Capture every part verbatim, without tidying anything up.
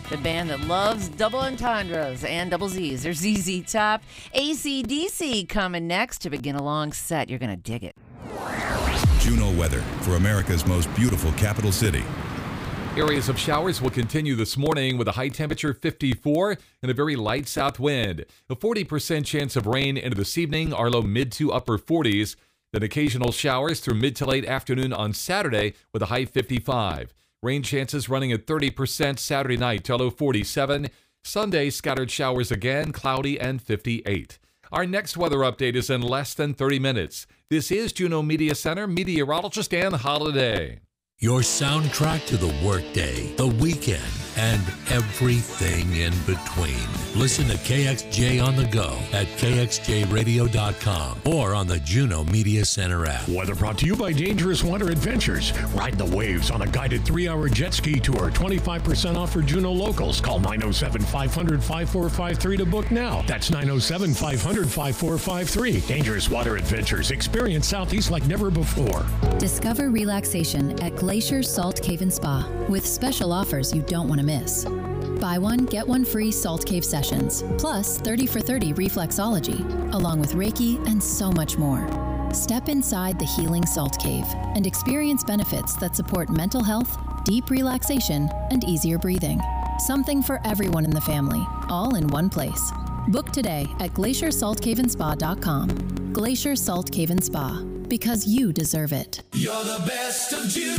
The band that loves double entendres and double Z's. There's Z Z Top. A C D C coming next to begin a long set. You're going to dig it. Juno weather for America's most beautiful capital city. Areas of showers will continue this morning with a high temperature fifty-four and a very light south wind. A forty percent chance of rain into this evening, our low mid to upper forties. Then occasional showers through mid to late afternoon on Saturday with a high fifty-five. Rain chances running at thirty percent Saturday night to low forty-seven. Sunday, scattered showers again, cloudy and fifty-eight. Our next weather update is in less than thirty minutes. This is Juneau Media Center meteorologist Ann Holiday. Your soundtrack to the workday, the weekend, and everything in between. Listen to K X J on the go at K X J radio dot com or on the Juneau Media Center app. Weather brought to you by Dangerous Water Adventures. Ride the waves on a guided three-hour jet ski tour. twenty-five percent off for Juneau locals. Call nine oh seven, five hundred, five four five three to book now. That's nine oh seven, five hundred, five four five three. Dangerous Water Adventures. Experience Southeast like never before. Discover relaxation at Glacier Salt Cave and Spa with special offers you don't want to miss. Buy one, get one free Salt Cave sessions, plus thirty for thirty reflexology, along with Reiki and so much more. Step inside the healing Salt Cave and experience benefits that support mental health, deep relaxation, and easier breathing. Something for everyone in the family, all in one place. Book today at glacier salt cave and spa dot com. Glacier Salt Cave and Spa, because you deserve it. You're the best of Juneau.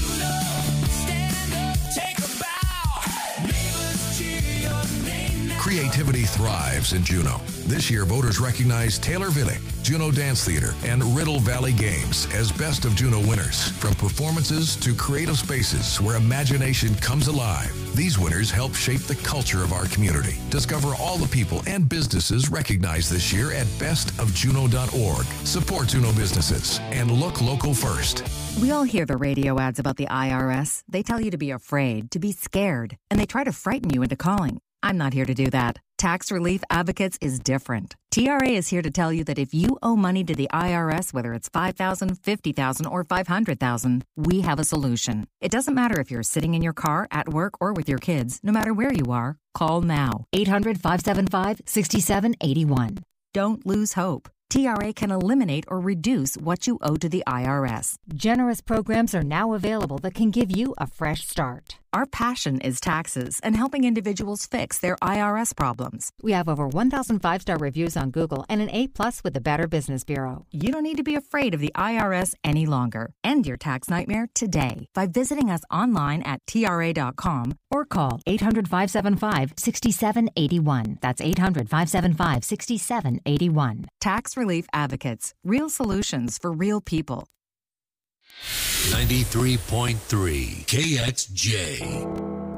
Stand up, take a bow. Neighbors cheer your name now. Creativity thrives in Juneau. This year, voters recognize Taylor Villick, Juneau Dance Theater, and Riddle Valley Games as Best of Juneau winners. From performances to creative spaces where imagination comes alive, these winners help shape the culture of our community. Discover all the people and businesses recognized this year at best of juneau dot org. Support Juneau businesses and look local first. We all hear the radio ads about the I R S. They tell you to be afraid, to be scared, and they try to frighten you into calling. I'm not here to do that. Tax Relief Advocates is different. T R A is here to tell you that if you owe money to the I R S, whether it's five thousand dollars, fifty thousand dollars, or five hundred thousand dollars, we have a solution. It doesn't matter if you're sitting in your car, at work, or with your kids. No matter where you are, call now. eight hundred, five seven five, six seven eight one. Don't lose hope. T R A can eliminate or reduce what you owe to the I R S. Generous programs are now available that can give you a fresh start. Our passion is taxes and helping individuals fix their I R S problems. We have over one thousand five-star reviews on Google and an A plus with the Better Business Bureau. You don't need to be afraid of the I R S any longer. End your tax nightmare today by visiting us online at T R A dot com or call eight hundred, five seven five, six seven eight one. That's eight hundred, five seven five, six seven eight one. Tax Relief Advocates. Real solutions for real people. ninety-three point three K X J.